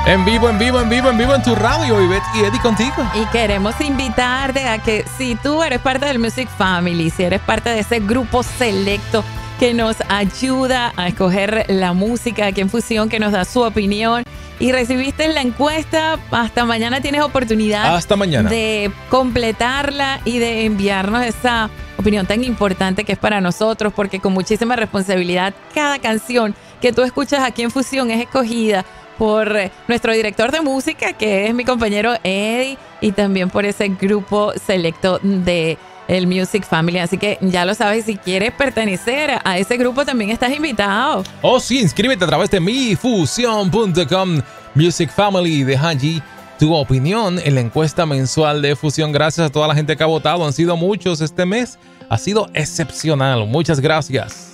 En vivo, en vivo, en vivo, en vivo en tu radio, Ivette y Eddie contigo. Y queremos invitarte a que si tú eres parte del Music Family, si eres parte de ese grupo selecto que nos ayuda a escoger la música aquí en Fusión, que nos da su opinión y recibiste la encuesta, hasta mañana tienes oportunidad hasta mañana de completarla y de enviarnos esa opinión tan importante que es para nosotros, porque con muchísima responsabilidad cada canción que tú escuchas aquí en Fusión es escogida por nuestro director de música, que es mi compañero Eddie, y también por ese grupo selecto de el Music Family. Así que ya lo sabes, si quieres pertenecer a ese grupo también estás invitado. Oh sí, inscríbete a través de mifusion.com Music Family. Deja allí tu opinión en la encuesta mensual de Fusión. Gracias a toda la gente que ha votado, han sido muchos este mes, ha sido excepcional, muchas gracias.